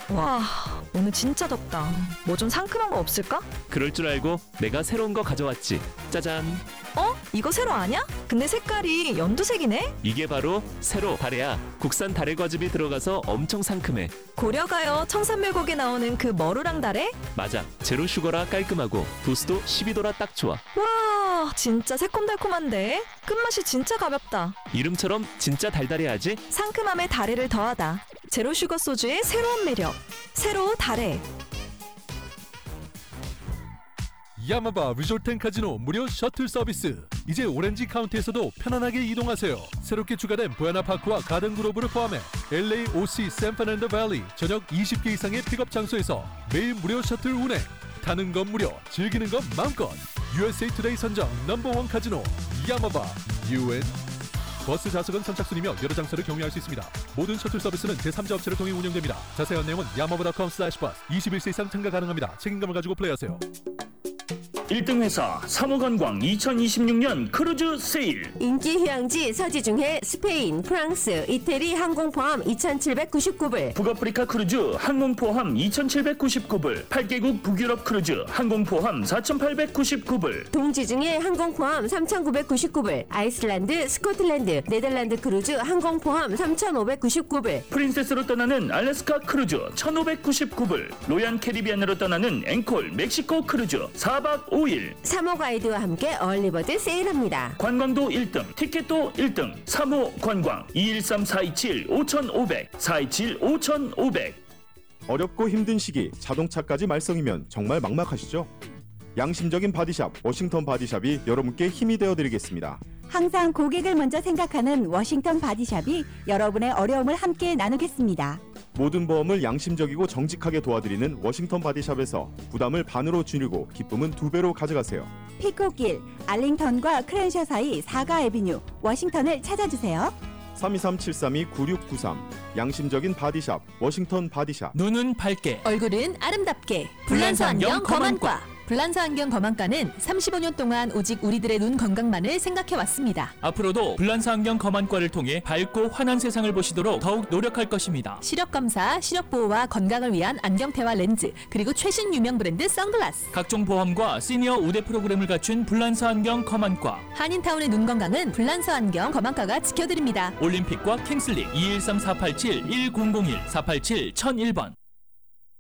와, 오늘 진짜 덥다. 뭐 좀 상큼한 거 없을까? 그럴 줄 알고 내가 새로운 거 가져왔지. 짜잔. 어? 이거 세로 아냐? 근데 색깔이 연두색이네? 이게 바로 세로 다래야. 국산 다래 과즙이 들어가서 엄청 상큼해. 고려가요 청산물곡에 나오는 그 머루랑 다래? 맞아. 제로 슈거라 깔끔하고 도수도 12도라 딱 좋아. 와, 진짜 새콤달콤한데? 끝맛이 진짜 가볍다. 이름처럼 진짜 달달해야지. 상큼함에 다래를 더하다. 제로슈거 소주의 새로운 매력. 새로 다래. 야마바 리조트 카지노 무료 셔틀 서비스. 이제 오렌지 카운티에서도 편안하게 이동하세요. 새롭게 추가된 보야나 파크와 가든 그로브를 포함해 LA, OC, 샌프란난도 밸리 전역 20개 이상의 픽업 장소에서 매일 무료 셔틀 운행. 타는 건 무료, 즐기는 건 마음껏. USA 투데이 선정 넘버원 카지노 야마바 UN. 버스 좌석은 선착순이며 여러 장소를 경유할 수 있습니다. 모든 셔틀 서비스는 제3자 업체를 통해 운영됩니다. 자세한 내용은 yamaba.com/bus. 21세 이상 참가 가능합니다. 책임감을 가지고 플레이하세요. 1등 회사 사무관광 2026년 크루즈 세일. 인기 휴양지 서지중해 스페인, 프랑스, 이태리 항공 포함 2,799불. 북아프리카 크루즈 항공 포함 2,799불. 8개국 북유럽 크루즈 항공 포함 4,899불. 동지중해 항공 포함 3,999불. 아이슬란드, 스코틀랜드, 네덜란드 크루즈 항공 포함 3,599불. 프린세스로 떠나는 알래스카 크루즈 1,599불. 로얄 캐리비안으로 떠나는 앵콜 멕시코 크루즈 4박 5일. 사모 가이드와 함께 얼리버드 세일합니다. 관광도 1등, 티켓도 1등. 사모 관광 213-427-5500 427-5500. 어렵고 힘든 시기 자동차까지 말썽이면 정말 막막하시죠? 양심적인 바디샵 워싱턴 바디샵이 여러분께 힘이 되어드리겠습니다. 항상 고객을 먼저 생각하는 워싱턴 바디샵이 여러분의 어려움을 함께 나누겠습니다. 모든 보험을 양심적이고 정직하게 도와드리는 워싱턴 바디샵에서 부담을 반으로 줄이고 기쁨은 2배로 가져가세요. 피코길, 알링턴과 크랜셔 사이 4가 애비뉴, 워싱턴을 찾아주세요. 323-732-9693 양심적인 바디샵 워싱턴 바디샵. 눈은 밝게, 얼굴은 아름답게. 불란서 안경 검안과. 불란서 안경 검안과는 35년 동안 오직 우리들의 눈 건강만을 생각해왔습니다. 앞으로도 불란서 안경 검안과를 통해 밝고 환한 세상을 보시도록 더욱 노력할 것입니다. 시력검사, 시력보호와 건강을 위한 안경테와 렌즈, 그리고 최신 유명 브랜드 선글라스. 각종 보험과 시니어 우대 프로그램을 갖춘 불란서 안경 검안과. 한인타운의 눈 건강은 불란서 안경 검안과가 지켜드립니다. 올림픽과 킹슬리 213-487-1001 487-1001번.